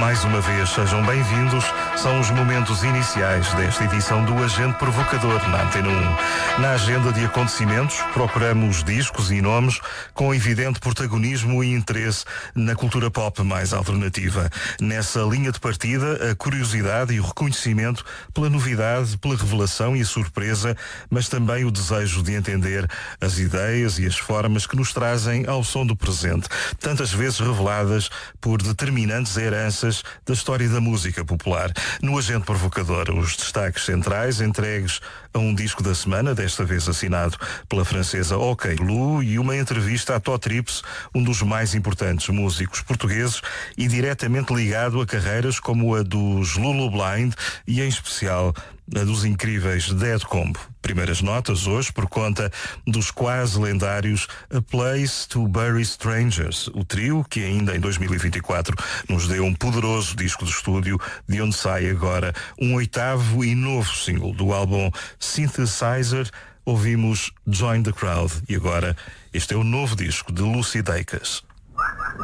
Mais uma vez, sejam bem-vindos. São os momentos iniciais desta edição do Agente Provocador na Antena 1. Na agenda de acontecimentos, procuramos discos e nomes com evidente protagonismo e interesse na cultura pop mais alternativa. Nessa linha de partida, a curiosidade e o reconhecimento pela novidade, pela revelação e a surpresa, mas também o desejo de entender as ideias e as formas que nos trazem ao som do presente, tantas vezes reveladas por determinantes heranças da história da música popular. No Agente Provocador, os destaques centrais entregues a um disco da semana, desta vez assinado pela francesa OK Lu, e uma entrevista a Tó Trips, um dos mais importantes músicos portugueses e diretamente ligado a carreiras como a dos Lulu Blind e, em especial, a dos incríveis Dead Combo. Primeiras notas hoje por conta dos quase lendários A Place to Bury Strangers, o trio que ainda em 2024 nos deu um poderoso disco de estúdio, de onde sai agora um 8º e novo single do álbum Synthesizer. Ouvimos Join the Crowd e agora este é o novo disco de Lucy Dacus.